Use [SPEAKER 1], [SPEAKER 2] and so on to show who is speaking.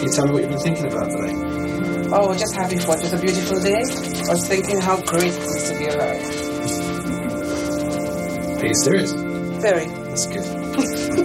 [SPEAKER 1] Can you tell me what you've been thinking about today?
[SPEAKER 2] Oh, just happy for it. It was a beautiful day. I was thinking how great it is to be alive.
[SPEAKER 1] Are you serious?
[SPEAKER 2] Very.
[SPEAKER 1] That's good.